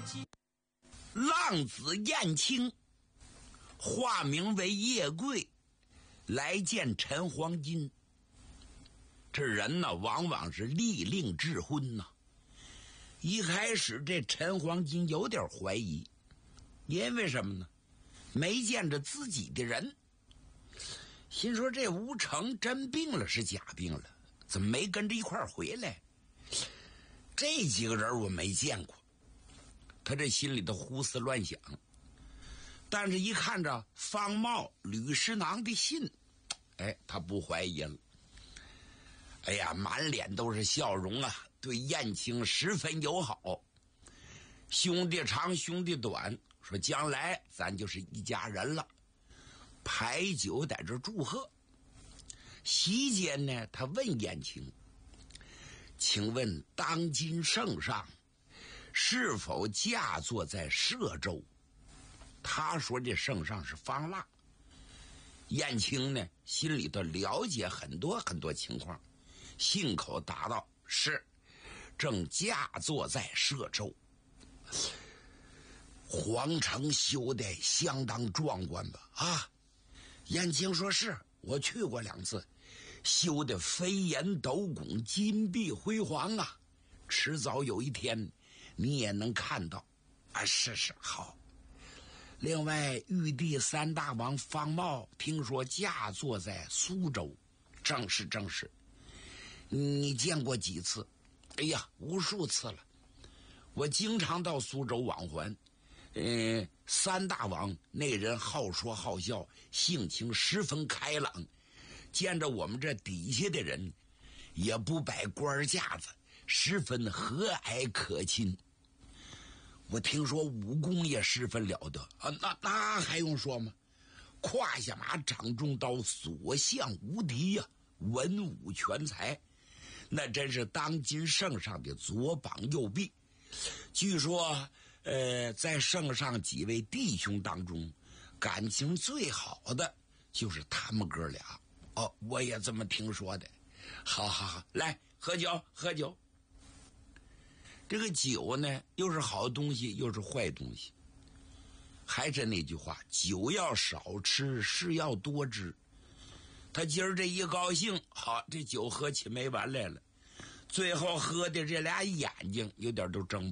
浪子燕青，化名为叶贵，来见陈黄金。这人呢，往往是利令智昏呐。一开始这陈黄金有点怀疑，因为什么呢？没见着自己的人，心说这吴成真病了是假病了，怎么没跟着一块儿回来？这几个人我没见过，他这心里头胡思乱想。但是一看着方茂、吕师囊的信，他不怀疑了。满脸都是笑容啊，对燕青十分友好。兄弟长兄弟短，说将来咱就是一家人了。排酒在这祝贺。席间呢，他问燕青，请问当今圣上是否驾坐在歙州？他说这圣上是方腊。燕青呢，心里头了解很多很多情况，信口答道：是，正驾坐在歙州。皇城修得相当壮观吧？啊，燕青说是，我去过2次，修得飞檐斗拱，金碧辉煌啊！迟早有一天你也能看到啊！是好。另外，玉帝3大王方茂听说驾坐在苏州，正是。你见过几次？无数次了。我经常到苏州往还。3大王那人好说好笑，性情十分开朗，见着我们这底下的人也不摆官架子，十分和蔼可亲。我听说武功也十分了得啊，那还用说吗？胯下马，掌中刀，所向无敌呀，文武全才，那真是当今圣上的左膀右臂。据说在圣上几位弟兄当中，感情最好的就是他们哥俩。我也这么听说的。好，来喝酒。这个酒呢，又是好东西又是坏东西。还是那句话，酒要少吃，事要多知。他今儿这一高兴，好，这酒喝起没完来了。最后喝的这俩眼睛有点都睁